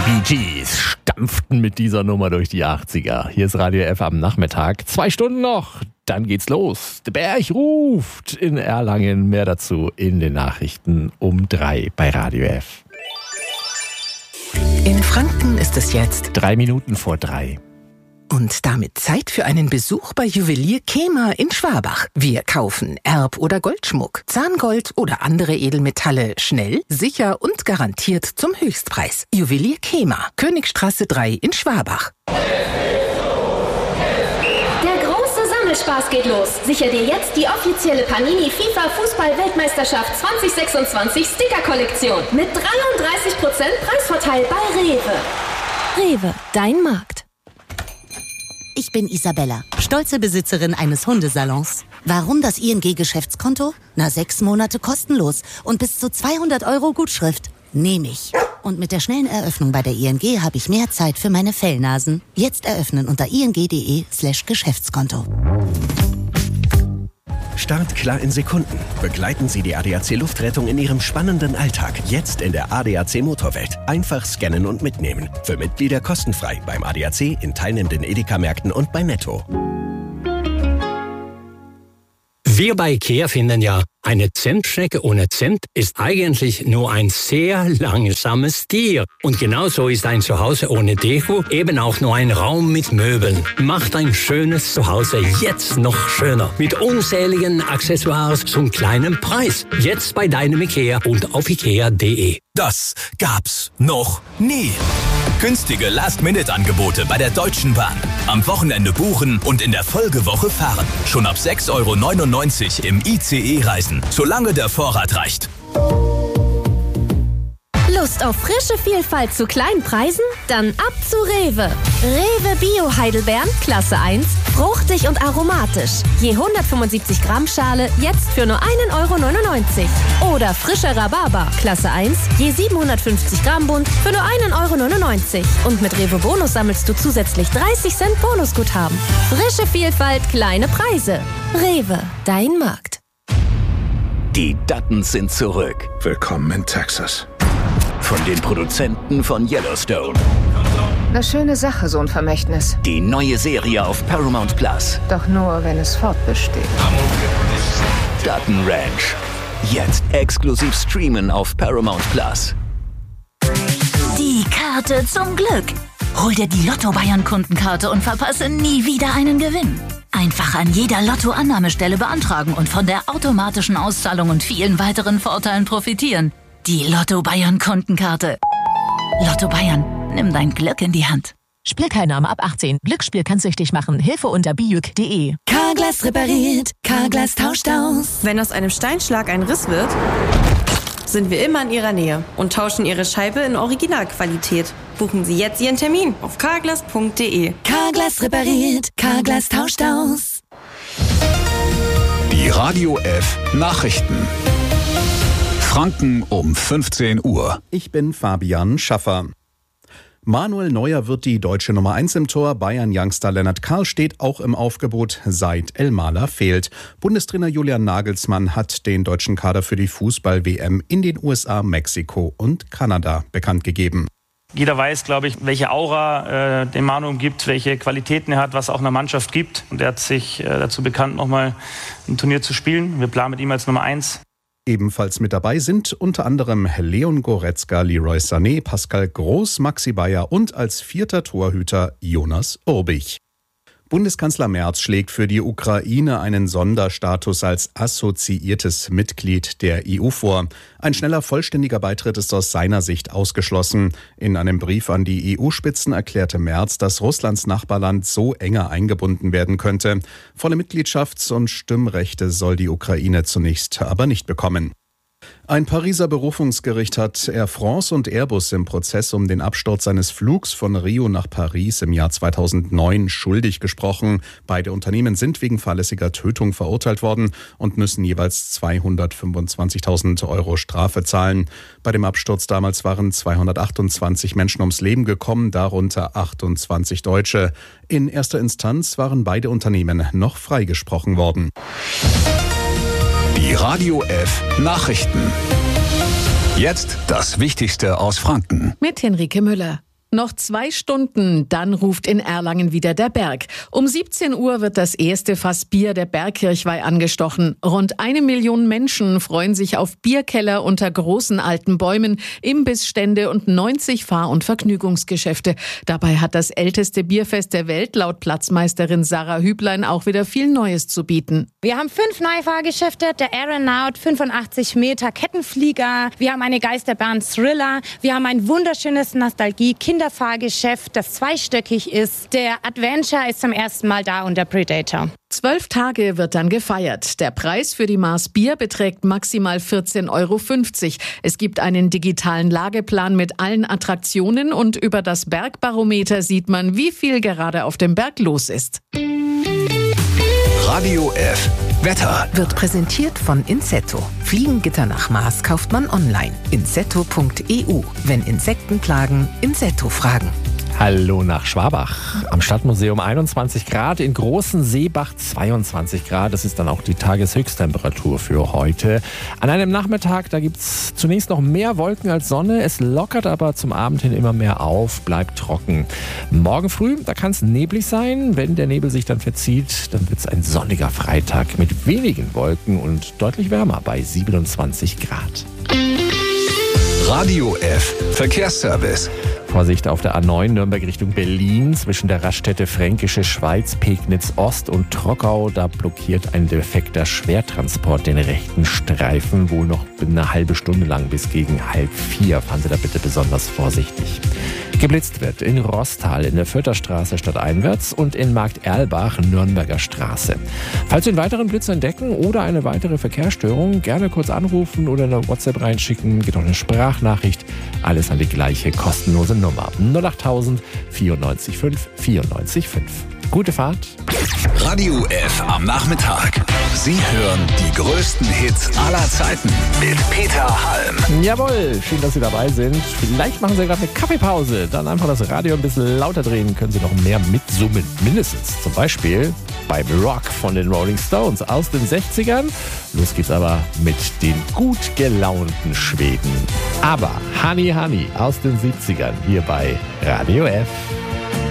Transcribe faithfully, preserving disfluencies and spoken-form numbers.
Bee Gees stampften mit dieser Nummer durch die achtziger. Hier ist Radio F am Nachmittag. Zwei Stunden noch, dann geht's los. Der Berg ruft in Erlangen. Mehr dazu in den Nachrichten um drei bei Radio F. In Franken ist es jetzt Drei Minuten vor drei. und damit Zeit für einen Besuch bei Juwelier Kemer in Schwabach. Wir kaufen Erb- oder Goldschmuck, Zahngold oder andere Edelmetalle schnell, sicher und garantiert zum Höchstpreis. Juwelier Kemer, Königstraße drei in Schwabach. Der große Sammelspaß geht los. Sicher dir jetzt die offizielle Panini FIFA Fußball-Weltmeisterschaft zwanzig sechsundzwanzig Sticker-Kollektion mit dreiunddreißig Prozent Preisvorteil bei Rewe. Rewe, dein Markt. Ich bin Isabella, stolze Besitzerin eines Hundesalons. Warum das I N G-Geschäftskonto? Na, sechs Monate kostenlos und bis zu zweihundert Euro Gutschrift. Nehme ich. Und mit der schnellen Eröffnung bei der I N G habe ich mehr Zeit für meine Fellnasen. Jetzt eröffnen unter ing.de slash Geschäftskonto. Start klar in Sekunden. Begleiten Sie die A D A C Luftrettung in Ihrem spannenden Alltag. Jetzt in der A D A C Motorwelt. Einfach scannen und mitnehmen. Für Mitglieder kostenfrei beim A D A C, in teilnehmenden Edeka-Märkten und bei Netto. Wir bei IKEA finden ja, eine Zimtschnecke ohne Zimt ist eigentlich nur ein sehr langsames Tier. Und genauso ist ein Zuhause ohne Deko eben auch nur ein Raum mit Möbeln. Macht ein schönes Zuhause jetzt noch schöner. Mit unzähligen Accessoires zum kleinen Preis. Jetzt bei deinem IKEA und auf ikea punkt de. Das gab's noch nie. Günstige Last-Minute-Angebote bei der Deutschen Bahn. Am Wochenende buchen und in der Folgewoche fahren. Schon ab sechs Euro neunundneunzig im I C E reisen, solange der Vorrat reicht. Lust auf frische Vielfalt zu kleinen Preisen? Dann ab zu Rewe. Rewe Bio Heidelbeeren, Klasse eins, fruchtig und aromatisch. Je hundertfünfundsiebzig Gramm Schale, jetzt für nur ein Euro neunundneunzig. Oder frischer Rhabarber, Klasse eins, je siebenhundertfünfzig Gramm Bund, für nur ein Euro neunundneunzig. Und mit Rewe Bonus sammelst du zusätzlich dreißig Cent Bonusguthaben. Frische Vielfalt, kleine Preise. Rewe, dein Markt. Die Duttons sind zurück. Willkommen in Texas. Von den Produzenten von Yellowstone. Eine schöne Sache, so ein Vermächtnis. Die neue Serie auf Paramount Plus. Doch nur, wenn es fortbesteht. Dutton Ranch. Jetzt exklusiv streamen auf Paramount Plus. Die Karte zum Glück. Hol dir die Lotto-Bayern-Kundenkarte und verpasse nie wieder einen Gewinn. Einfach an jeder Lotto-Annahmestelle beantragen und von der automatischen Auszahlung und vielen weiteren Vorteilen profitieren. Die Lotto-Bayern-Kundenkarte. Lotto Bayern, nimm dein Glück in die Hand. Spielteilnahme ab achtzehn. Glücksspiel kann süchtig machen. Hilfe unter bijuk punkt de. Carglass repariert. Carglass tauscht aus. Wenn aus einem Steinschlag ein Riss wird, sind wir immer in Ihrer Nähe und tauschen Ihre Scheibe in Originalqualität. Buchen Sie jetzt Ihren Termin auf carglass punkt de. Carglass repariert. Carglass tauscht aus. Die Radio F Nachrichten. Franken um fünfzehn Uhr. Ich bin Fabian Schaffer. Manuel Neuer wird die deutsche Nummer eins im Tor. Bayern-Youngster Lennart Karl steht auch im Aufgebot, seit Elmaler fehlt. Bundestrainer Julian Nagelsmann hat den deutschen Kader für die Fußball-W M in den U S A, Mexiko und Kanada bekannt gegeben. Jeder weiß, glaube ich, welche Aura äh, dem Manu gibt, welche Qualitäten er hat, was auch einer Mannschaft gibt. Und er hat sich äh, dazu bekannt, nochmal ein Turnier zu spielen. Wir planen mit ihm als Nummer eins. Ebenfalls mit dabei sind unter anderem Leon Goretzka, Leroy Sané, Pascal Groß, Maxi Bayer und als vierter Torhüter Jonas Urbich. Bundeskanzler Merz schlägt für die Ukraine einen Sonderstatus als assoziiertes Mitglied der E U vor. Ein schneller vollständiger Beitritt ist aus seiner Sicht ausgeschlossen. In einem Brief an die E U-Spitzen erklärte Merz, dass Russlands Nachbarland so enger eingebunden werden könnte. Volle Mitgliedschafts- und Stimmrechte soll die Ukraine zunächst aber nicht bekommen. Ein Pariser Berufungsgericht hat Air France und Airbus im Prozess um den Absturz eines Flugs von Rio nach Paris im Jahr zweitausendneun schuldig gesprochen. Beide Unternehmen sind wegen fahrlässiger Tötung verurteilt worden und müssen jeweils zweihundertfünfundzwanzigtausend Euro Strafe zahlen. Bei dem Absturz damals waren zweihundertachtundzwanzig Menschen ums Leben gekommen, darunter achtundzwanzig Deutsche. In erster Instanz waren beide Unternehmen noch freigesprochen worden. Die Radio F Nachrichten. Jetzt das Wichtigste aus Franken. Mit Henrike Müller. Noch zwei Stunden, dann ruft in Erlangen wieder der Berg. Um siebzehn Uhr wird das erste Fass Bier der Bergkirchweih angestochen. Rund eine Million Menschen freuen sich auf Bierkeller unter großen alten Bäumen, Imbissstände und neunzig Fahr- und Vergnügungsgeschäfte. Dabei hat das älteste Bierfest der Welt laut Platzmeisterin Sarah Hüblein auch wieder viel Neues zu bieten. Wir haben fünf Neufahrgeschäfte, der Aeronaut, fünfundachtzig Meter Kettenflieger. Wir haben eine Geisterbahn Thriller. Wir haben ein wunderschönes Nostalgie-Kinderfahrgeschäft, das zweistöckig ist. Der Adventure ist zum ersten Mal da und der Predator. Zwölf Tage wird dann gefeiert. Der Preis für die Maß Bier beträgt maximal vierzehn Euro fünfzig. Es gibt einen digitalen Lageplan mit allen Attraktionen und über das Bergbarometer sieht man, wie viel gerade auf dem Berg los ist. Radio F. Wetter wird präsentiert von Insetto. Fliegengitter nach Maß kauft man online. insetto punkt e u. Wenn Insekten plagen, Insetto fragen. Hallo nach Schwabach. Am Stadtmuseum einundzwanzig Grad, in Großen Seebach zweiundzwanzig Grad. Das ist dann auch die Tageshöchsttemperatur für heute. An einem Nachmittag, da gibt's zunächst noch mehr Wolken als Sonne. Es lockert aber zum Abend hin immer mehr auf, bleibt trocken. Morgen früh, da kann es neblig sein. Wenn der Nebel sich dann verzieht, dann wird's ein sonniger Freitag mit wenigen Wolken und deutlich wärmer bei siebenundzwanzig Grad. Radio F. Verkehrsservice. Vorsicht auf der A neun Nürnberg Richtung Berlin zwischen der Raststätte Fränkische Schweiz, Pegnitz Ost und Trockau. Da blockiert ein defekter Schwertransport den rechten Streifen, wohl noch eine halbe Stunde lang bis gegen halb vier. Fahren Sie da bitte besonders vorsichtig. Geblitzt wird in Rostal in der Fürther Straße stadteinwärts und in Markt Erlbach Nürnberger Straße. Falls Sie einen weiteren Blitz entdecken oder eine weitere Verkehrsstörung, gerne kurz anrufen oder eine WhatsApp reinschicken. Geht auch eine Sprachnachricht. Alles an die gleiche kostenlose Nummer. null acht tausend vierundneunzig fünf vierundneunzig fünf. Gute Fahrt. Radio F am Nachmittag. Sie hören die größten Hits aller Zeiten mit Peter Halm. Jawohl, schön, dass Sie dabei sind. Vielleicht machen Sie gerade eine Kaffeepause. Dann einfach das Radio ein bisschen lauter drehen, können Sie noch mehr mitsummen. Mindestens. Zum Beispiel beim Rock von den Rolling Stones aus den sechzigern. Los geht's aber mit den gut gelaunten Schweden. Aber Honey Honey aus den siebzigern hier bei Radio F.